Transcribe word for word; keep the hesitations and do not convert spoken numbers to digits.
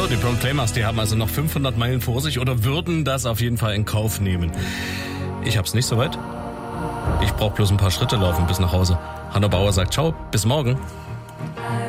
die Proclaimers, die haben also noch fünfhundert Meilen vor sich oder würden das auf jeden Fall in Kauf nehmen. Ich hab's nicht so weit. Ich brauche bloß ein paar Schritte laufen bis nach Hause. Hanno Bauer sagt ciao, bis morgen.